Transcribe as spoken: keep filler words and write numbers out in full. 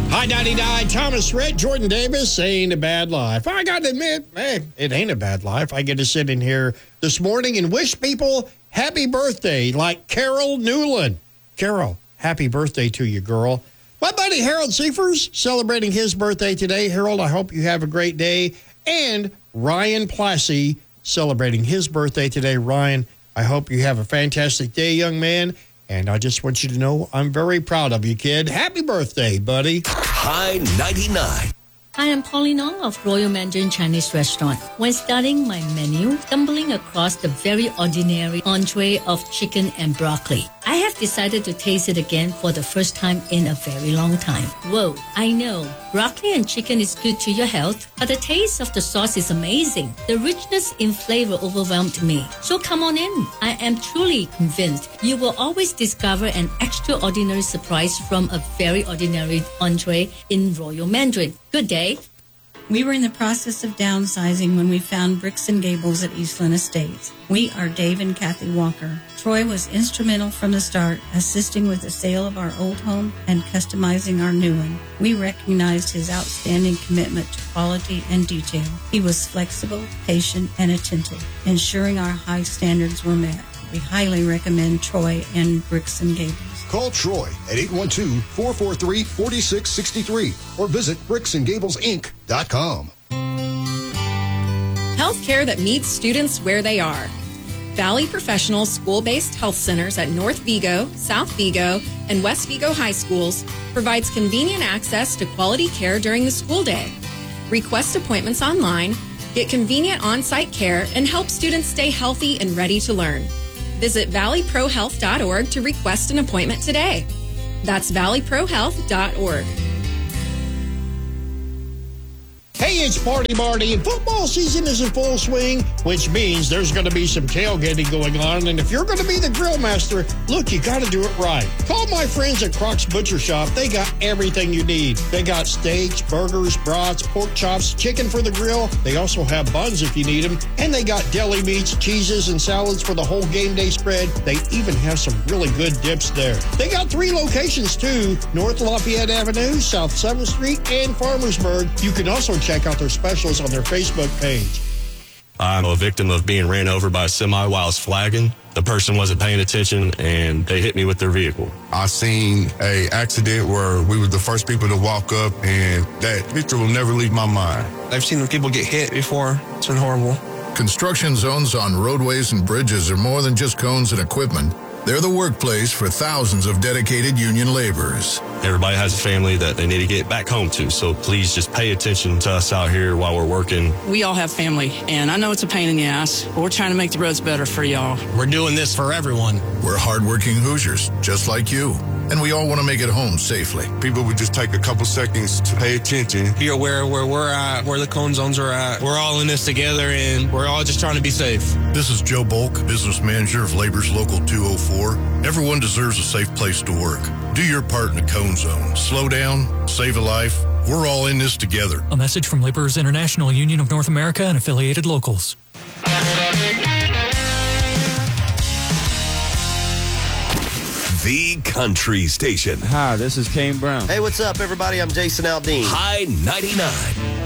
High ninety-nine, Thomas Rhett, Jordan Davis, Ain't a Bad Life. I got to admit, man, it ain't a bad life. I get to sit in here this morning and wish people happy birthday, like Carol Newland. Carol, happy birthday to you, girl. My buddy Harold Seifers celebrating his birthday today. Harold, I hope you have a great day. And Ryan Plassey celebrating his birthday today. Ryan, I hope you have a fantastic day, young man. And I just want you to know I'm very proud of you, kid. Happy birthday, buddy. High ninety-nine. Hi, I'm Pauline Ong of Royal Mandarin Chinese Restaurant. When studying my menu, stumbling across the very ordinary entree of chicken and broccoli, I have decided to taste it again for the first time in a very long time. Whoa, I know, broccoli and chicken is good to your health, but the taste of the sauce is amazing. The richness in flavor overwhelmed me. So come on in. I am truly convinced you will always discover an extraordinary surprise from a very ordinary entree in Royal Mandarin. Good day. We were in the process of downsizing when we found Bricks and Gables at Eastland Estates. We are Dave and Kathy Walker. Troy was instrumental from the start, assisting with the sale of our old home and customizing our new one. We recognized his outstanding commitment to quality and detail. He was flexible, patient, and attentive, ensuring our high standards were met. We highly recommend Troy and Bricks and Gables. Call Troy at eight one two, four four three, four six six three or visit bricks and gables inc dot com. Healthcare that meets students where they are. Valley Professional School-Based Health Centers at North Vigo, South Vigo, and West Vigo High Schools provides convenient access to quality care during the school day. Request appointments online, get convenient on-site care, and help students stay healthy and ready to learn. Visit valley pro health dot org to request an appointment today. That's valley pro health dot org. Hey, it's Party Marty, and football season is in full swing, which means there's going to be some tailgating going on. And if you're going to be the grill master, look, you got to do it right. Call my friends at Croc's Butcher Shop. They got everything you need. They got steaks, burgers, brats, pork chops, chicken for the grill. They also have buns if you need them. And they got deli meats, cheeses, and salads for the whole game day spread. They even have some really good dips there. They got three locations, too. North Lafayette Avenue, South seventh Street, and Farmersburg. You can also check out their specials on their Facebook page. I'm a victim of being ran over by a semi while I was flagging. The person wasn't paying attention, and they hit me with their vehicle. I seen a accident where we were the first people to walk up, and that picture will never leave my mind. I've seen people get hit before. It's been horrible. Construction zones on roadways and bridges are more than just cones and equipment. They're the workplace for thousands of dedicated union laborers. Everybody has a family that they need to get back home to, so please just pay attention to us out here while we're working. We all have family, and I know it's a pain in the ass, but we're trying to make the roads better for y'all. We're doing this for everyone. We're hardworking Hoosiers, just like you, and we all want to make it home safely. People would just take a couple seconds to pay attention. Be aware of where we're at, where the cone zones are at. We're all in this together, and we're all just trying to be safe. This is Joe Bulk, business manager of Labor's Local two oh four. Everyone deserves a safe place to work. Do your part in the cone zone. Slow down, save a life. We're all in this together. A message from Laborers International Union of North America and affiliated locals. The Country Station. Hi, this is Kane Brown. Hey, what's up, everybody? I'm Jason Aldean. High ninety-nine.